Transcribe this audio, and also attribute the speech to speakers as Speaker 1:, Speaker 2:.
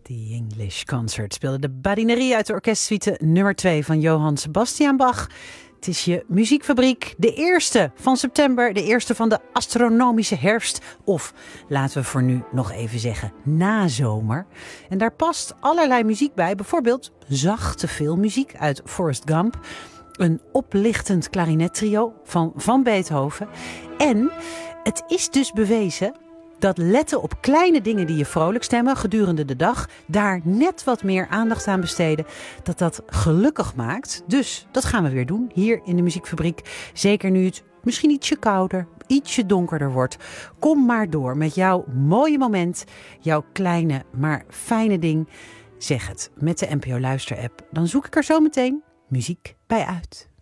Speaker 1: The English Concert speelde de Badinerie uit de orkestsuite nummer 2 van Johann Sebastian Bach. Het is je muziekfabriek, de eerste van september, de eerste van de astronomische herfst. Of laten we voor nu nog even zeggen nazomer. En daar past allerlei muziek bij, bijvoorbeeld zachte filmmuziek uit Forrest Gump. Een oplichtend klarinettrio van Beethoven. En het is dus bewezen dat letten op kleine dingen die je vrolijk stemmen gedurende de dag, daar net wat meer aandacht aan besteden, dat gelukkig maakt. Dus dat gaan we weer doen hier in de muziekfabriek. Zeker nu het misschien ietsje kouder, ietsje donkerder wordt. Kom maar door met jouw mooie moment, jouw kleine maar fijne ding. Zeg het met de NPO Luister app. Dan zoek ik er zo meteen muziek bij uit.